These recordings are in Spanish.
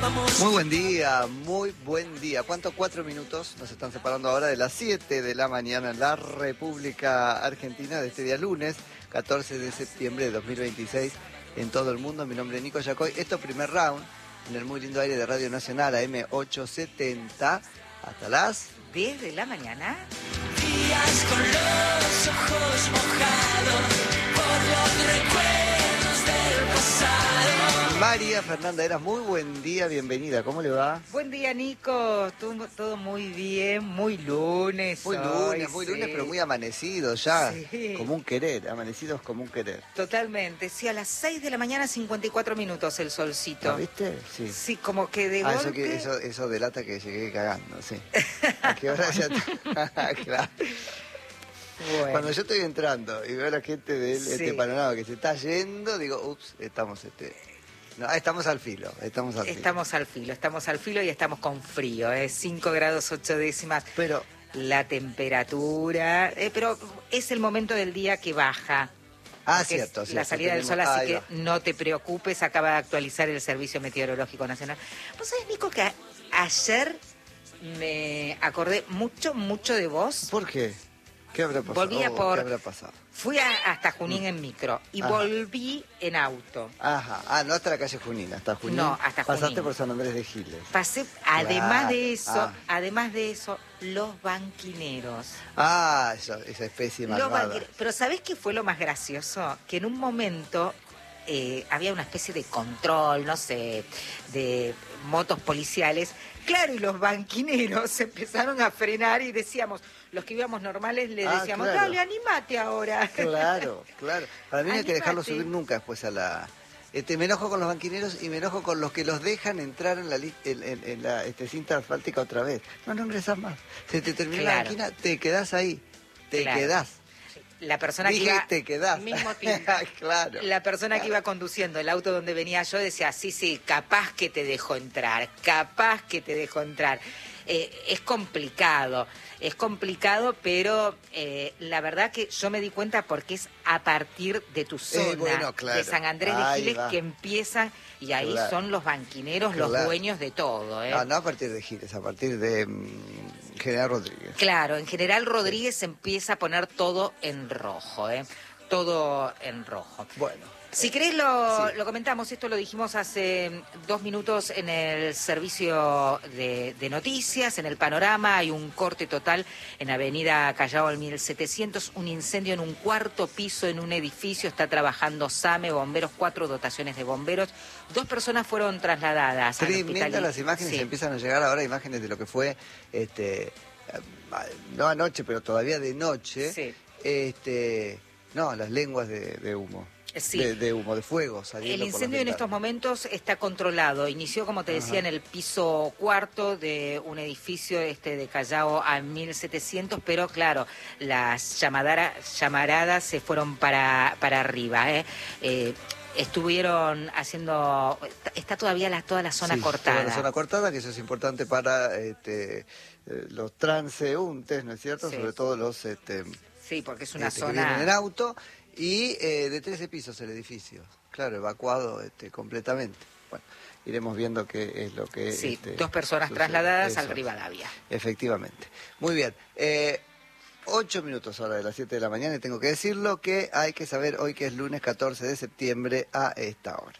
Muy buen día, muy buen día. ¿Cuánto? 4 minutos nos están separando ahora de las 7 de la mañana en la República Argentina de este día lunes, 14 de septiembre de 2026 en todo el mundo. Mi nombre es Nico Yacoy. Esto es Primer Round en el muy lindo aire de Radio Nacional AM870 hasta las 10 de la mañana. Días con los ojos mojados por los recuerdos del pasado. María Fernanda Eras, muy buen día, bienvenida. ¿Cómo le va? Buen día, Nico. Todo muy bien, muy lunes. Muy hoy, lunes, sí. pero muy amanecido ya. Sí. Como un querer, amanecidos como un querer. Totalmente. Sí, a las 6 de la mañana, 54 minutos el solcito. ¿Lo viste? Sí. Sí, como que de golpe... Eso delata que llegué cagando, sí. ¿A qué hora ya? Claro. Bueno. Cuando yo estoy entrando y veo a la gente de Sí. este panorama que se está yendo, digo, ups, estamos al filo, estamos Estamos al filo y estamos con frío, 5 grados 8 décimas. Pero La temperatura, pero es el momento del día que baja. Porque cierto, es cierto, la salida del sol, tenemos- así ahí que va. no te preocupes, acaba de actualizar el Servicio Meteorológico Nacional. ¿Vos sabés, Nico, que ayer me acordé mucho de vos? ¿Por qué? ¿Qué habrá pasado? Volvía por- ¿Qué habrá pasado? Fui hasta Junín en micro y Ajá. volví en auto. Ajá, no hasta la calle Junín, hasta Junín. No, hasta Junín. Pasaste por San Andrés de Giles. Pasé, además Claro. de eso, los banquineros. Esa especie Los malvada. banquineros. Pero ¿sabés qué fue lo más gracioso? Que en un momento había una especie de control, no sé, de motos policiales. Claro, y los banquineros empezaron a frenar y decíamos, los que íbamos normales le decíamos, claro. dale, animate ahora. Claro. Para mí no hay que dejarlo Animate. subir nunca después a la... me enojo con los banquineros y me enojo con los que los dejan entrar en la cinta asfáltica otra vez. No ingresás más. Se te terminó la Claro. banquina, te quedás ahí. Te Claro. quedás. La persona que Dije, iba... te quedás. Mismo tiempo. Claro. La persona que iba conduciendo el auto donde venía yo decía, sí, capaz que te dejo entrar. Es complicado, pero la verdad que yo me di cuenta porque es a partir de tu zona, bueno, claro. de San Andrés de Ahí Giles, va. que empiezan, y ahí Claro. son los banquineros, los Claro. dueños de todo. No a partir de Giles, a partir de General Rodríguez. Claro, en General Rodríguez se empieza a poner todo en rojo, todo en rojo. Bueno. Si querés Sí. lo comentamos, esto lo dijimos hace 2 minutos en el servicio de noticias, en el panorama, hay un corte total en Avenida Callao al 1700, un incendio en un 4º piso en un edificio, está trabajando SAME, bomberos, 4 dotaciones de bomberos, 2 personas fueron trasladadas al hospital. Tremendas las imágenes, Sí. empiezan a llegar ahora imágenes de lo que fue, no anoche, pero todavía de noche, Sí. las lenguas de humo. Sí. De humo, de fuego saliendo El por las incendio en estos ventanas. momentos está controlado. Inició, como te decía, en el piso 4º de un edificio de Callao a 1700, pero claro, las llamaradas se fueron para arriba. Estuvieron haciendo... Está todavía toda la zona Sí, cortada. toda la zona cortada, que eso es importante para los transeúntes, ¿no es cierto? Sí. Sobre todo los Sí, porque es una que vienen en zona... auto, y de 13 pisos el edificio, claro, evacuado completamente. Bueno, iremos viendo qué es lo que... Sí, 2 personas sucede. trasladadas Eso al es. Rivadavia. Efectivamente. Muy bien. 8 minutos ahora de las 7 de la mañana y tengo que decirlo que hay que saber hoy que es lunes 14 de septiembre a esta hora.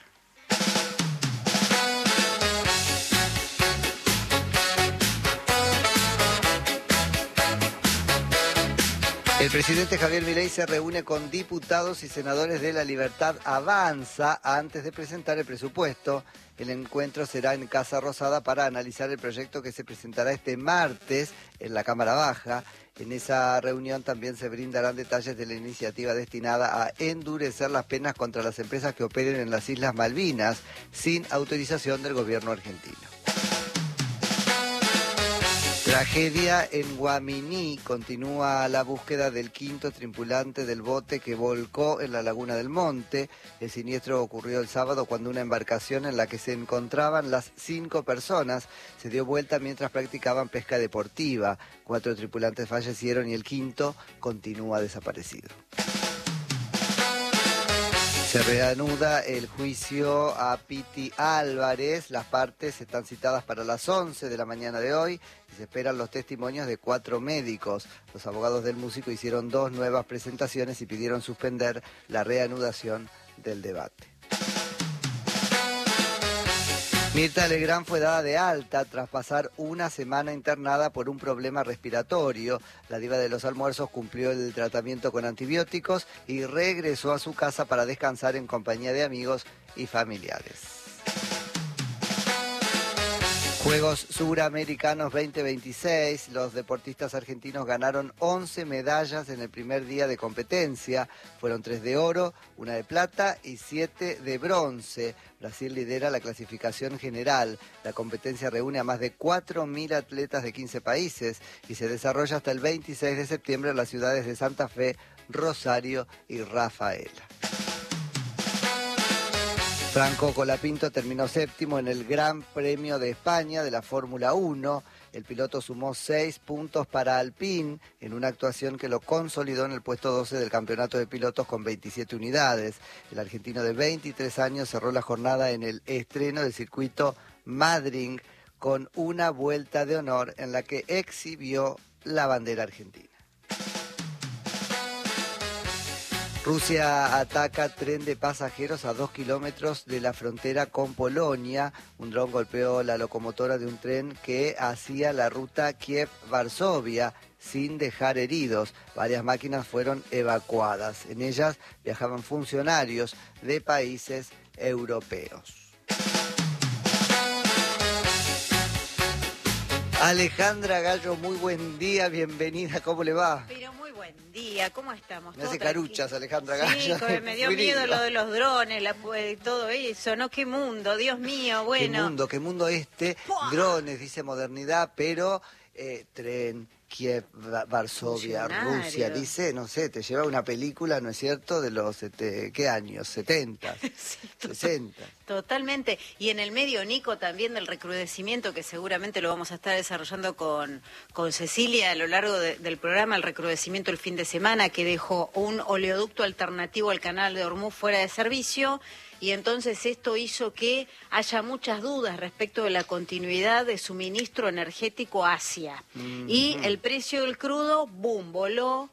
El presidente Javier Milei se reúne con diputados y senadores de La Libertad Avanza antes de presentar el presupuesto. El encuentro será en Casa Rosada para analizar el proyecto que se presentará este martes en la Cámara Baja. En esa reunión también se brindarán detalles de la iniciativa destinada a endurecer las penas contra las empresas que operen en las Islas Malvinas sin autorización del gobierno argentino. Tragedia en Guaminí. Continúa la búsqueda del 5º tripulante del bote que volcó en la Laguna del Monte. El siniestro ocurrió el sábado cuando una embarcación en la que se encontraban las 5 personas se dio vuelta mientras practicaban pesca deportiva. 4 tripulantes fallecieron y el 5º continúa desaparecido. Se reanuda el juicio a Piti Álvarez. Las partes están citadas para las 11 de la mañana de hoy y se esperan los testimonios de 4 médicos. Los abogados del músico hicieron 2 nuevas presentaciones y pidieron suspender la reanudación del debate. Mirta Legrand fue dada de alta tras pasar una semana internada por un problema respiratorio. La diva de los almuerzos cumplió el tratamiento con antibióticos y regresó a su casa para descansar en compañía de amigos y familiares. Juegos Suramericanos 2026, los deportistas argentinos ganaron 11 medallas en el primer día de competencia. Fueron 3 de oro, 1 de plata y 7 de bronce. Brasil lidera la clasificación general. La competencia reúne a más de 4.000 atletas de 15 países y se desarrolla hasta el 26 de septiembre en las ciudades de Santa Fe, Rosario y Rafaela. Franco Colapinto terminó séptimo en el Gran Premio de España de la Fórmula 1. El piloto sumó 6 puntos para Alpine en una actuación que lo consolidó en el puesto 12 del campeonato de pilotos con 27 unidades. El argentino de 23 años cerró la jornada en el estreno del circuito Madrid con una vuelta de honor en la que exhibió la bandera argentina. Rusia ataca tren de pasajeros a 2 kilómetros de la frontera con Polonia. Un dron golpeó la locomotora de un tren que hacía la ruta Kiev-Varsovia sin dejar heridos. Varias máquinas fueron evacuadas. En ellas viajaban funcionarios de países europeos. Alejandra Gallo, muy buen día, bienvenida, ¿cómo le va? Pero muy buen día, ¿cómo estamos? Me hace caruchas, Alejandra Gallo. Sí, me dio miedo lo de los drones, todo eso, ¿no? Qué mundo, Dios mío, bueno. Qué mundo este, ¡Puah! Drones, dice modernidad, pero tren, Kiev, Varsovia, Funcionario. Rusia, dice, no sé, te lleva una película, ¿no es cierto?, de los, ¿qué años? 70, Sí, 60. Totalmente. Y en el medio, Nico, también del recrudecimiento, que seguramente lo vamos a estar desarrollando con Cecilia a lo largo del programa, el recrudecimiento el fin de semana, que dejó un oleoducto alternativo al canal de Hormuz fuera de servicio. Y entonces esto hizo que haya muchas dudas respecto de la continuidad de suministro energético a Asia. Y el precio del crudo, boom, voló.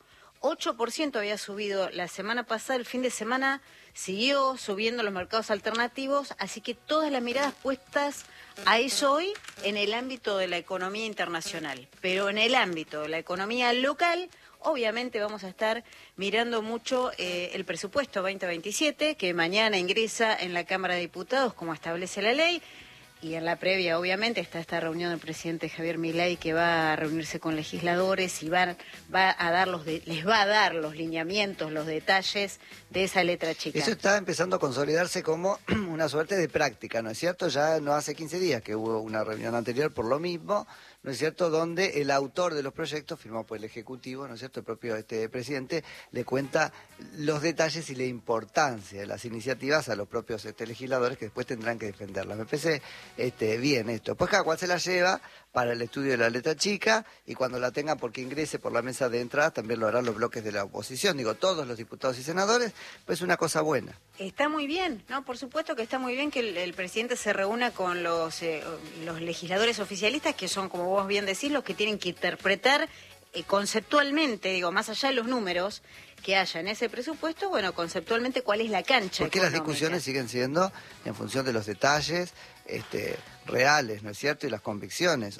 8% había subido la semana pasada, el fin de semana siguió subiendo los mercados alternativos, así que todas las miradas puestas a eso hoy en el ámbito de la economía internacional. Pero en el ámbito de la economía local, obviamente vamos a estar mirando mucho el presupuesto 2027, que mañana ingresa en la Cámara de Diputados, como establece la ley. Y en la previa, obviamente, está esta reunión del presidente Javier Milei, que va a reunirse con legisladores y les va a dar los lineamientos, los detalles de esa letra chica. Eso está empezando a consolidarse como una suerte de práctica, ¿no es cierto? Ya no hace 15 días que hubo una reunión anterior por lo mismo, ¿no es cierto?, donde el autor de los proyectos, firmado por el Ejecutivo, ¿no es cierto?, el propio presidente, le cuenta los detalles y la importancia de las iniciativas a los propios legisladores que después tendrán que defenderlas. Me parece bien esto. Pues cada cual se la lleva para el estudio de la letra chica y cuando la tengan porque ingrese por la mesa de entrada también lo harán los bloques de la oposición. Digo, todos los diputados y senadores, pues una cosa buena. Está muy bien, ¿no? Por supuesto que está muy bien que el presidente se reúna con los legisladores oficialistas, que son, como vos bien decís, los que tienen que interpretar conceptualmente, digo, más allá de los números que haya en ese presupuesto, bueno, conceptualmente cuál es la cancha Porque las económica. discusiones siguen siendo en función de los detalles reales, ¿no es cierto? Y las convicciones,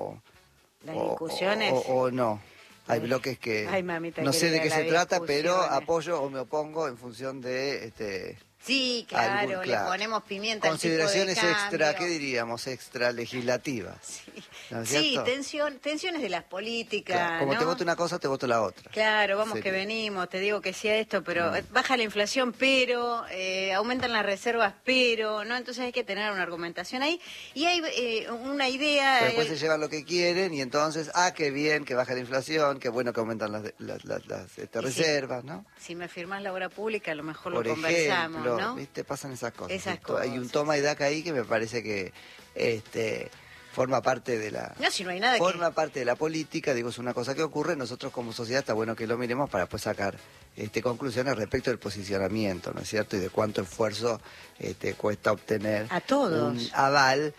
Las discusiones. o no. Hay bloques que Ay, mamita no sé de qué querida, se las trata, pero discusiones. apoyo o me opongo en función de Sí, claro, le ponemos pimienta al tipo de consideraciones extra, cambio. ¿qué diríamos? Extra legislativas. Sí, ¿No es sí, cierto? tensiones de las políticas, Claro, como ¿no? te voto una cosa, te voto la otra. Claro, vamos Sería. que venimos, te digo que sí a esto, pero baja la inflación, pero aumentan las reservas, pero, ¿no? Entonces hay que tener una argumentación ahí. Y hay una idea... Pero después se llevan lo que quieren y entonces, qué bien que baja la inflación, qué bueno que aumentan las reservas, ¿no? Si me firmás la obra pública, a lo mejor Por lo conversamos, ejemplo, ¿no? ¿viste? Pasan esas cosas. Esas Hay un cosas. toma y daca ahí que me parece que forma parte de la... No, si no hay nada forma parte de la política, digo, es una cosa que ocurre. Nosotros como sociedad está bueno que lo miremos para después sacar conclusiones respecto del posicionamiento, ¿no es cierto? Y de cuánto esfuerzo cuesta obtener a todos un aval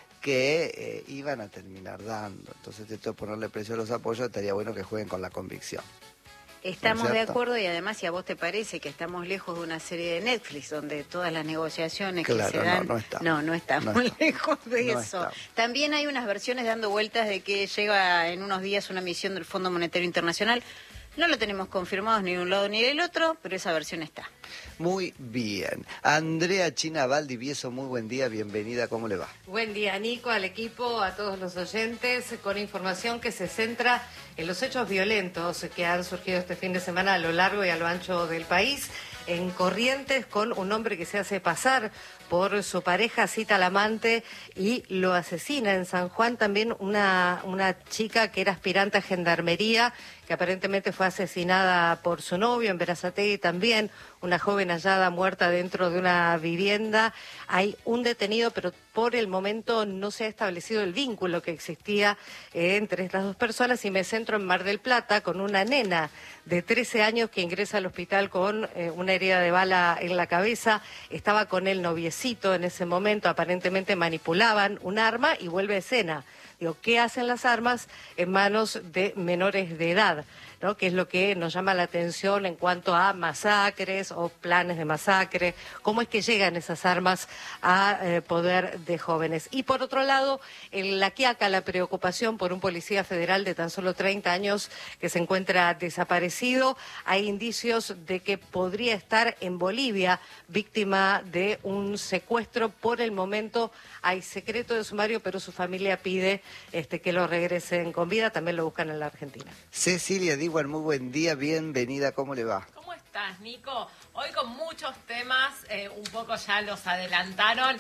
que iban a terminar dando. Entonces, esto de ponerle precio a los apoyos, estaría bueno que jueguen con la convicción. Estamos de acuerdo, y además, si a vos te parece que estamos lejos de una serie de Netflix donde todas las negociaciones claro, que se dan... no estamos lejos de eso. También hay unas versiones dando vueltas de que llega en unos días una misión del Fondo Monetario Internacional. No lo tenemos confirmado ni de un lado ni del otro, pero esa versión está. Muy bien. Andrea China Valdivieso, muy buen día, bienvenida, ¿cómo le va? Buen día, Nico, al equipo, a todos los oyentes, con información que se centra en los hechos violentos que han surgido este fin de semana a lo largo y a lo ancho del país. En Corrientes, con un hombre que se hace pasar por su pareja, cita al amante y lo asesina. En San Juan también una chica que era aspirante a gendarmería, que aparentemente fue asesinada por su novio. En Berazategui también, una joven hallada muerta dentro de una vivienda. Hay un detenido, pero por el momento no se ha establecido el vínculo que existía entre las dos personas. Y me centro en Mar del Plata, con una nena de 13 años que ingresa al hospital con una herida de bala en la cabeza. Estaba con el noviecito en ese momento, aparentemente manipulaban un arma y vuelve a escena. Digo, ¿qué hacen las armas en manos de menores de edad? ¿No? Que es lo que nos llama la atención en cuanto a masacres o planes de masacre, cómo es que llegan esas armas a poder de jóvenes. Y por otro lado, en La Quiaca, la preocupación por un policía federal de tan solo 30 años que se encuentra desaparecido. Hay indicios de que podría estar en Bolivia, víctima de un secuestro. Por el momento hay secreto de sumario, pero su familia pide que lo regresen con vida. También lo buscan en la Argentina. Cecilia Diwan, muy buen día, bienvenida, ¿cómo le va? ¿Cómo estás, Nico? Hoy con muchos temas, un poco ya los adelantaron.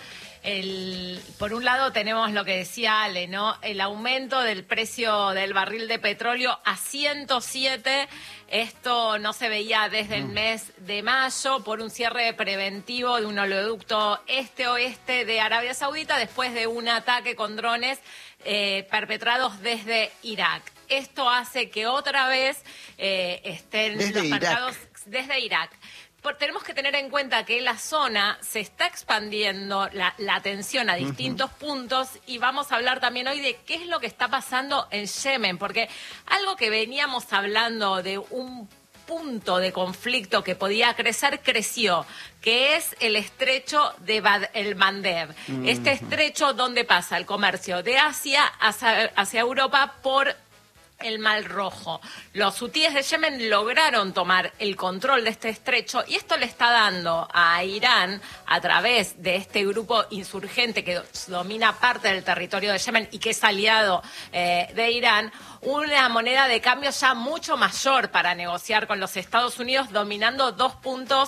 Por un lado tenemos lo que decía Ale, ¿no? El aumento del precio del barril de petróleo a 107. Esto no se veía desde el mes de mayo por un cierre preventivo de un oleoducto este-oeste de Arabia Saudita después de un ataque con drones perpetrados desde Irak. Esto hace que otra vez estén desde los mercados Irak. Desde Irak. Tenemos que tener en cuenta que la zona se está expandiendo la tensión a distintos puntos, y vamos a hablar también hoy de qué es lo que está pasando en Yemen, porque algo que veníamos hablando de un punto de conflicto que podía crecer, creció, que es el estrecho de el Mandeb. Este estrecho donde pasa el comercio de Asia hacia Europa por el Mar Rojo. Los hutíes de Yemen lograron tomar el control de este estrecho, y esto le está dando a Irán, a través de este grupo insurgente que domina parte del territorio de Yemen y que es aliado de Irán, una moneda de cambio ya mucho mayor para negociar con los Estados Unidos, dominando 2 puntos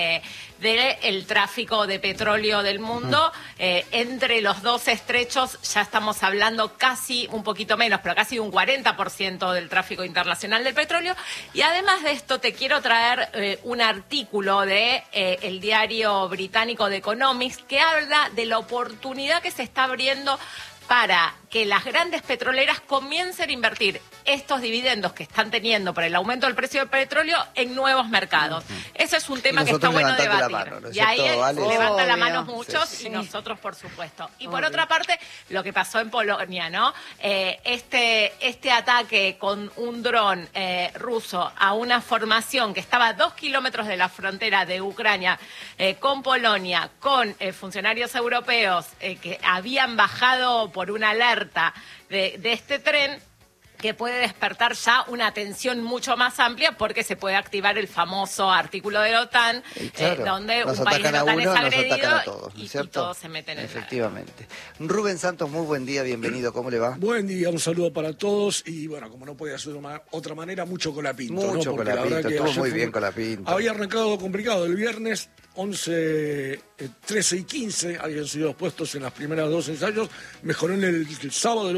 del tráfico de petróleo del mundo. Entre los dos estrechos ya estamos hablando casi, un poquito menos, pero casi un 40% del tráfico internacional del petróleo. Y además de esto te quiero traer un artículo de el diario británico The Economist, que habla de la oportunidad que se está abriendo para que las grandes petroleras comiencen a invertir estos dividendos que están teniendo por el aumento del precio del petróleo en nuevos mercados. Ese es un tema que está bueno debatir. Mano, ¿no? Y ahí levantan la mano muchos, sí. y nosotros, por supuesto. Y por otra parte, lo que pasó en Polonia, ¿no? Este ataque con un dron ruso a una formación que estaba a 2 kilómetros de la frontera de Ucrania con Polonia, con funcionarios europeos que habían bajado por una alerta de este tren, que puede despertar ya una tensión mucho más amplia, porque se puede activar el famoso artículo de la OTAN, claro, donde un país de la OTAN es agredido y todos se meten en efectivamente. Rubén Santos, muy buen día, bienvenido, ¿cómo le va? Buen día, un saludo para todos, y bueno, como no podía ser de otra manera, mucho Colapinto. Mucho ¿no? Colapinto, estuvo muy bien Colapinto. Había arrancado complicado el viernes, 11, 13 y 15 habían sido puestos en las primeras dos ensayos, mejoró en el sábado,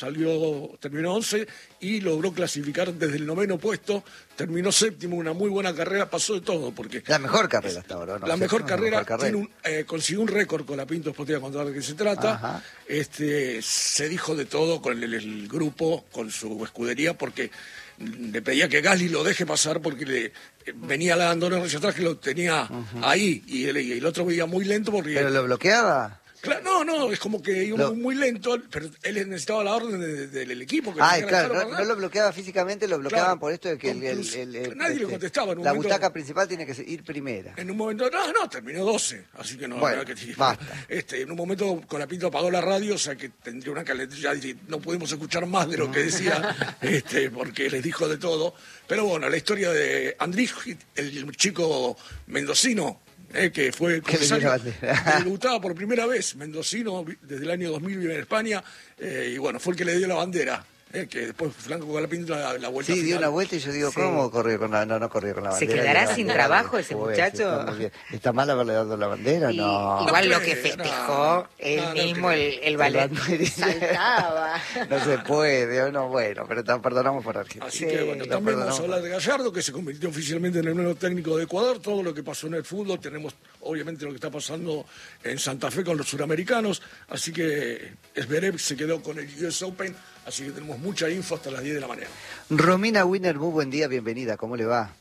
terminó 11 y logró clasificar desde el 9º puesto, terminó 7º, una muy buena carrera, pasó de todo, porque... La mejor carrera hasta ahora, ¿no? La mejor carrera, mejor carrera. Consiguió un récord con la Pinto Sportiva, contra la que se trata. Ajá. Se dijo de todo con el grupo, con su escudería, porque le pedía que Gasly lo deje pasar porque venía la Andorra hacia atrás, que lo tenía ahí, y el otro veía muy lento porque... ¿Pero lo bloqueaba? Claro, no, es como que iba muy lento, pero él necesitaba la orden del equipo. Que Claro, no lo bloqueaba físicamente, lo bloqueaban claro, por esto de que nadie le contestaba. En un la momento, butaca principal tiene que ir primera. En un momento, no, terminó 12, así que no. Bueno, basta. En un momento con la Pinto apagó la radio, o sea que tendría una calentura, ya no pudimos escuchar más de lo que decía, porque les dijo de todo. Pero bueno, la historia de Andrés, el chico mendocino, que fue comisario, debutaba por primera vez, mendocino, desde el año 2000 vive en España, y bueno, fue el que le dio la bandera. Que después Franco Colapinto la vuelta Sí, final. dio una vuelta y yo digo, ¿cómo corrió con la no corrió con la bandera? ¿Se quedará sin trabajo ese muchacho? ¿Está mal haberle dado la bandera? No. Igual lo que festejó él mismo, el ballet, saltaba. No se puede, no, bueno, pero perdonamos por Argentina. Así que bueno, también vamos a hablar de Gallardo, que se convirtió oficialmente en el nuevo técnico de Ecuador, todo lo que pasó en el fútbol, tenemos obviamente lo que está pasando en Santa Fe con los suramericanos, así que Zverev se quedó con el US Open, así que tenemos mucha info hasta las 10 de la mañana. Romina Wiener, muy buen día, bienvenida, ¿cómo le va?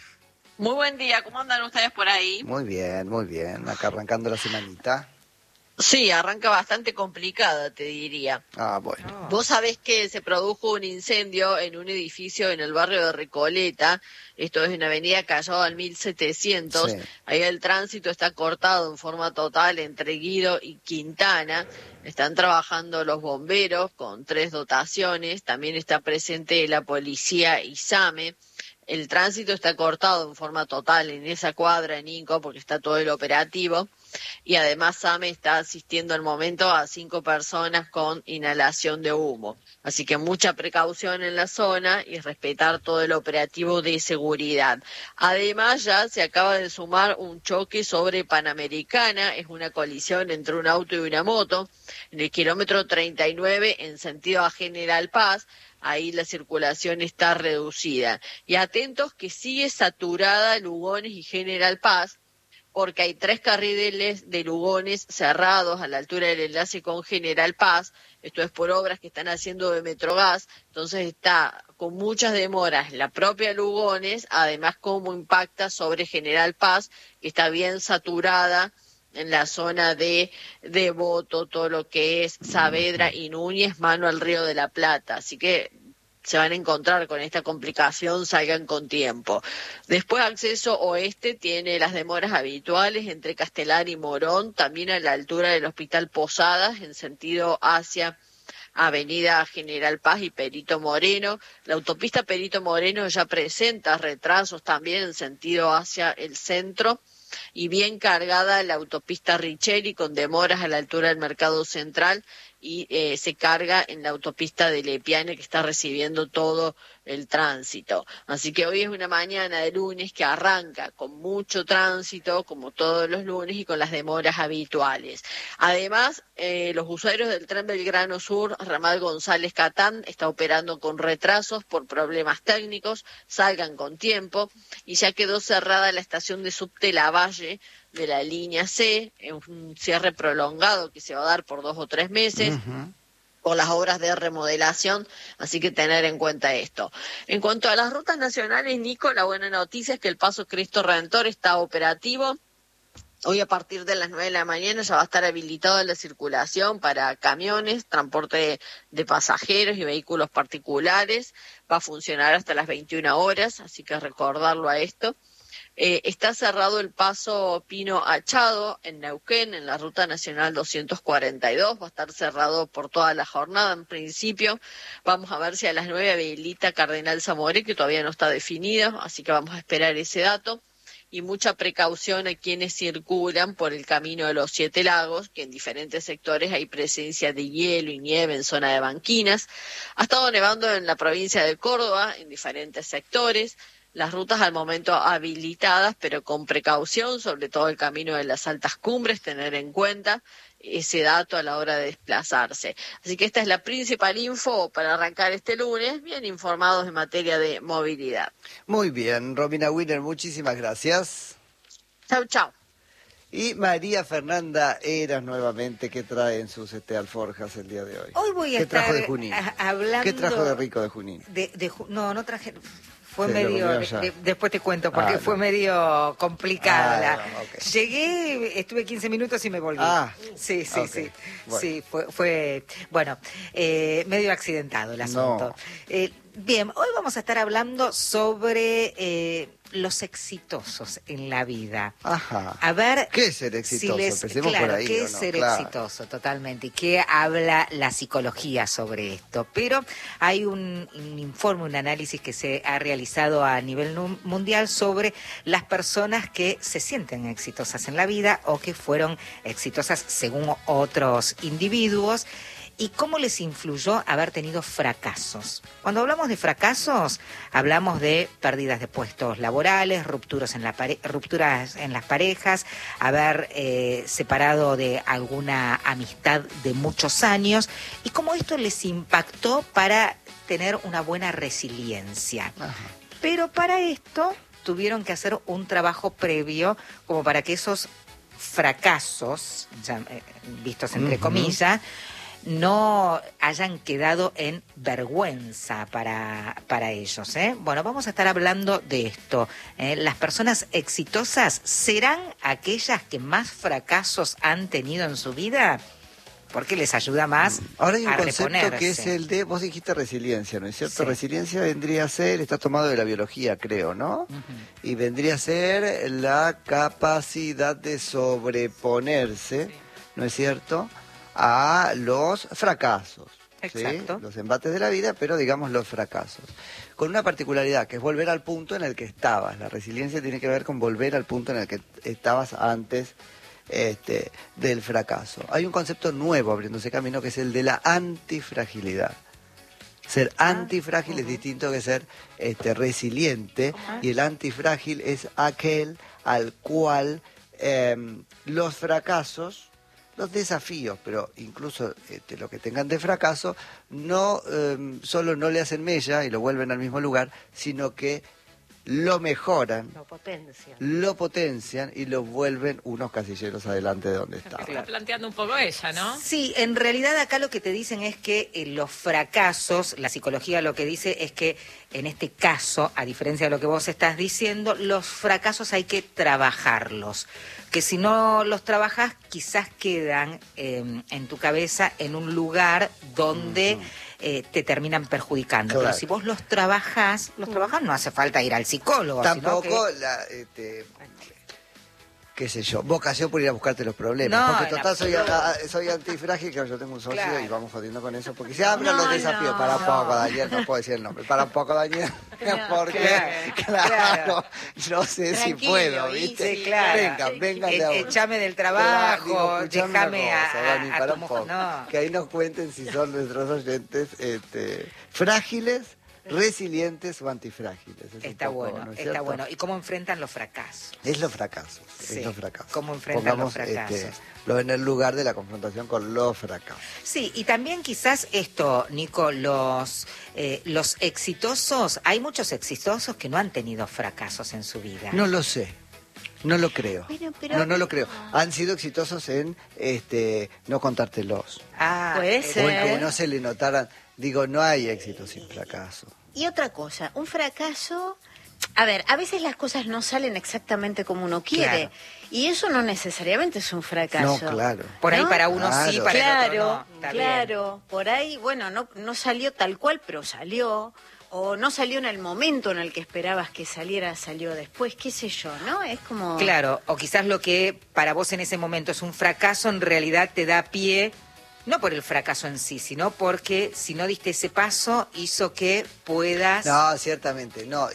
Muy buen día, ¿cómo andan ustedes por ahí? Muy bien, acá arrancando la semanita. Sí, arranca bastante complicada, te diría. Ah, bueno. Vos sabés que se produjo un incendio en un edificio en el barrio de Recoleta, esto es en Avenida Callao al 1700, Sí. Ahí el tránsito está cortado en forma total entre Guido y Quintana, están trabajando los bomberos con 3 dotaciones, también está presente la policía y SAME. El tránsito está cortado en forma total en esa cuadra, en Inco, porque está todo el operativo. Y además SAME está asistiendo al momento a 5 personas con inhalación de humo. Así que mucha precaución en la zona y respetar todo el operativo de seguridad. Además ya se acaba de sumar un choque sobre Panamericana, es una colisión entre un auto y una moto, en el kilómetro 39 en sentido a General Paz. Ahí la circulación está reducida. Y atentos que sigue saturada Lugones y General Paz, porque hay 3 carriles de Lugones cerrados a la altura del enlace con General Paz. Esto es por obras que están haciendo de Metrogas, entonces está con muchas demoras la propia Lugones, además cómo impacta sobre General Paz, que está bien saturada en la zona de Devoto, todo lo que es Saavedra y Núñez, mano al Río de la Plata. Así que se van a encontrar con esta complicación, salgan con tiempo. Después acceso oeste tiene las demoras habituales entre Castelar y Morón, también a la altura del Hospital Posadas, en sentido hacia Avenida General Paz y Perito Moreno. La autopista Perito Moreno ya presenta retrasos también en sentido hacia el centro. Y bien cargada la autopista Richeri con demoras a la altura del Mercado Central y se carga en la autopista de Lepiane que está recibiendo todo el tránsito. Así que hoy es una mañana de lunes que arranca con mucho tránsito, como todos los lunes, y con las demoras habituales. Además, los usuarios del tren Belgrano Sur, ramal González Catán, está operando con retrasos por problemas técnicos, salgan con tiempo, y ya quedó cerrada la estación de subte Lavalle de la línea C, en un cierre prolongado que se va a dar por 2 o 3 meses. Por las obras de remodelación, así que tener en cuenta esto. En cuanto a las rutas nacionales, Nico, la buena noticia es que el Paso Cristo Redentor está operativo. Hoy a partir de las 9 de la mañana ya va a estar habilitada la circulación para camiones, transporte de pasajeros y vehículos particulares. Va a funcionar hasta las 21 horas, así que recordarlo a esto. Está cerrado el paso Pino Achado en Neuquén, en la Ruta Nacional 242, va a estar cerrado por toda la jornada en principio. Vamos a ver si a las 9 habilita Cardenal Zamoré, que todavía no está definido, así que vamos a esperar ese dato. Y mucha precaución a quienes circulan por el camino de los 7 lagos, que en diferentes sectores hay presencia de hielo y nieve en zona de banquinas. Ha estado nevando en la provincia de Córdoba, en diferentes sectores. las rutas al momento habilitadas, pero con precaución, sobre todo el camino de las altas cumbres, tener en cuenta ese dato a la hora de desplazarse. Así que esta es la principal info para arrancar este lunes, bien informados en materia de movilidad. Muy bien, Romina Wiener, muchísimas gracias. Chau, chau. Y María Fernanda Eras nuevamente, ¿qué trae en sus alforjas el día de hoy? Hoy voy a ¿Qué estar trajo de Junín? hablando... ¿Qué trajo de rico de Junín? No traje... Fue Se lo medio... comió ya. Después te cuento, porque Ah, fue no. medio complicada. Ah, no, ok. Llegué, estuve 15 minutos y me volví. Ah, sí. ok. Bueno. Sí, fue bueno, medio accidentado el asunto. No. Bien, hoy vamos a estar hablando sobre los exitosos en la vida. Ajá. A ver, ¿Qué es ser exitoso? Empecemos claro, por ahí, ¿qué ¿o es no? ser Claro. exitoso? Totalmente. ¿Y qué habla la psicología sobre esto? Pero hay un informe, un análisis que se ha realizado a nivel mundial sobre las personas que se sienten exitosas en la vida o que fueron exitosas según otros individuos. ¿Y cómo les influyó haber tenido fracasos? Cuando hablamos de fracasos, hablamos de pérdidas de puestos laborales, rupturas en las parejas, haber separado de alguna amistad de muchos años, y cómo esto les impactó para tener una buena resiliencia. Ajá. Pero para esto tuvieron que hacer un trabajo previo como para que esos fracasos, vistos entre comillas, no hayan quedado en vergüenza para ellos. Bueno, vamos a estar hablando de esto. ¿Las personas exitosas serán aquellas que más fracasos han tenido en su vida? Porque les ayuda más Ahora hay un a concepto reponerse. que es el de, vos dijiste resiliencia, ¿no es cierto? Sí. Resiliencia vendría a ser, está tomado de la biología, creo, ¿no? Y vendría a ser la capacidad de sobreponerse, ¿no es cierto?, a los fracasos. ¿sí? Exacto. Los embates de la vida, pero digamos los fracasos. Con una particularidad, que es volver al punto en el que estabas. La resiliencia tiene que ver con volver al punto en el que estabas antes del fracaso. Hay un concepto nuevo abriéndose camino, que es el de la antifragilidad. Ser antifrágil es distinto que ser resiliente, y el antifrágil es aquel al cual los fracasos, los desafíos, pero incluso lo que tengan de fracaso, no solo no le hacen mella y lo vuelven al mismo lugar, sino que lo mejoran, lo potencian y lo vuelven unos casilleros adelante de donde Lo que estaban. está planteando un poco ella, ¿no? Sí, en realidad acá lo que te dicen es que los fracasos, la psicología lo que dice es que en este caso, a diferencia de lo que vos estás diciendo, los fracasos hay que trabajarlos. Que si no los trabajas, quizás quedan en tu cabeza en un lugar donde te terminan perjudicando. Claro. Pero si vos los trabajás, no hace falta ir al psicólogo. Tampoco sino que... la, qué sé yo, vocación por ir a buscarte los problemas. No, porque en total absoluto. soy antifrágil, que yo tengo un socio Claro. y vamos jodiendo con eso. Porque se hablan los desafíos. no. Para un poco, Daniel, no puedo decir el nombre. Para un poco, Daniel, porque, claro, no sé si Tranquilo, puedo, Isi, ¿viste? claro. Vengan de a uno. Echame del trabajo, Digo, escuchame déjame una cosa, Dani, a para tu un mujer. poco. No. Que ahí nos cuenten si son nuestros oyentes frágiles, resilientes o antifrágiles. Es un Está poco, bueno, ¿no es está cierto? bueno. ¿Y cómo enfrentan los fracasos? Es los fracasos, Sí, es los fracasos. ¿cómo enfrentan los Pongamos, fracasos? lo en el lugar de la confrontación con los fracasos. Sí, y también quizás esto, Nico, los exitosos, hay muchos exitosos que no han tenido fracasos en su vida. No lo sé, no lo creo. Bueno, pero- No lo creo. Han sido exitosos en no contártelos. Ah, Puede O ser. en que no se le notaran. Digo, no hay éxito sin fracaso. Y otra cosa, un fracaso... A ver, a veces las cosas no salen exactamente como uno quiere. Claro. Y eso no necesariamente es un fracaso. No, claro. Por ahí ¿no? para uno sí, Claro. para el Claro, otro no. Está bien. claro. Por ahí, bueno, no salió tal cual, pero salió. O no salió en el momento en el que esperabas que saliera, salió después, qué sé yo, ¿no? Es como... Claro, o quizás lo que para vos en ese momento es un fracaso, en realidad te da pie, no por el fracaso en sí, sino porque si no diste ese paso, hizo que puedas... No, ciertamente, no.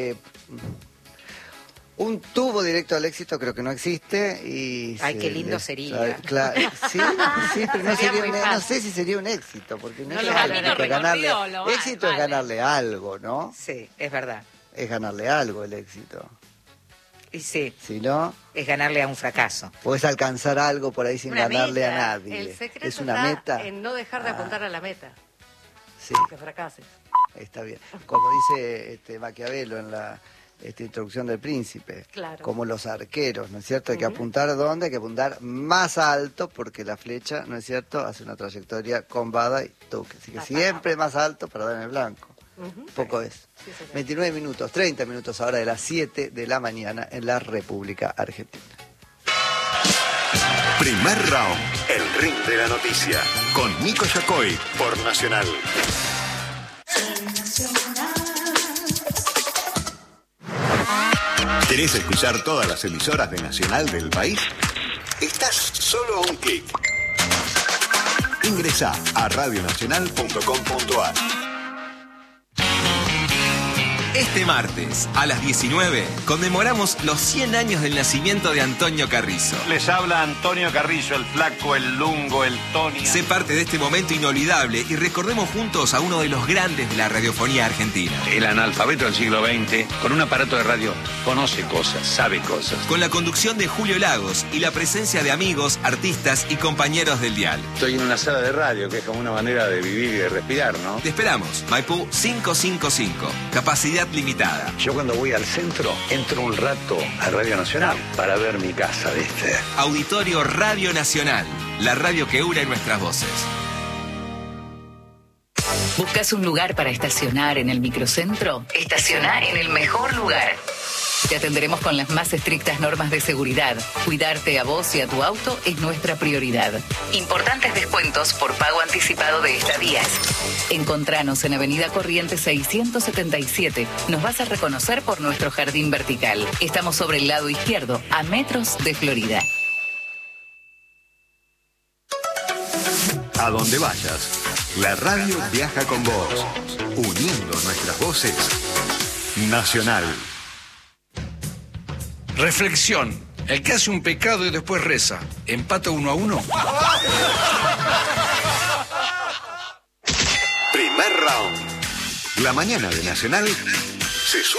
Un tubo directo al éxito creo que no existe y... Ay, qué lindo sería. Claro, sí, pero no, Sería sería muy no fácil. sé si sería un éxito, porque no No, es los ganarle, caminos que ganarle. recorridos lo Éxito es vale. ganarle algo, ¿no? Sí, es verdad. es ganarle algo el éxito. Y sí, Si no, es ganarle a un fracaso. podés alcanzar algo por ahí sin Una ganarle a meta. nadie. El secreto Es una está meta. en no dejar de apuntar a la meta, Sí, que fracases. está bien. Como dice Maquiavelo en la introducción del Príncipe. Claro. Como los arqueros, ¿no es cierto? Hay que apuntar ¿dónde? Hay que apuntar más alto porque la flecha, ¿no es cierto?, hace una trayectoria con bada y toque. Así que siempre más alto para dar en el blanco. Poco es. Sí, señor. 29 minutos, 30 minutos ahora de las 7 de la mañana en la República Argentina. Primer round, el ring de la noticia, con Nico Yacoy por Nacional. ¿Querés escuchar todas las emisoras de Nacional del país? Estás solo a un clic. Ingresá a radionacional.com.ar. Este martes, a las 19, conmemoramos los 100 años del nacimiento de Antonio Carrizo. Les habla Antonio Carrizo, el flaco, el lungo, el Tony. Sé parte de este momento inolvidable y recordemos juntos a uno de los grandes de la radiofonía argentina. El analfabeto del siglo XX, con un aparato de radio, conoce cosas, sabe cosas. Con la conducción de Julio Lagos y la presencia de amigos, artistas y compañeros del dial. Estoy en una sala de radio, que es como una manera de vivir y de respirar, ¿no? Te esperamos, Maipú 555, capacidad limitada. Yo cuando voy al centro, entro un rato a Radio Nacional para ver mi casa, ¿viste? Auditorio Radio Nacional, la radio que une nuestras voces. ¿Buscas un lugar para estacionar en el microcentro? Estaciona en el mejor lugar. Te atenderemos con las más estrictas normas de seguridad. Cuidarte a vos y a tu auto es nuestra prioridad. Importantes descuentos por pago anticipado de estadías. Encontranos en Avenida Corrientes 677. Nos vas a reconocer por nuestro jardín vertical. Estamos sobre el lado izquierdo, a metros de Florida. A donde vayas, la radio viaja con vos, uniendo nuestras voces. Nacional. Reflexión. El que hace un pecado y después reza, ¿empata 1-1? Primer round. La mañana de Nacional se suma.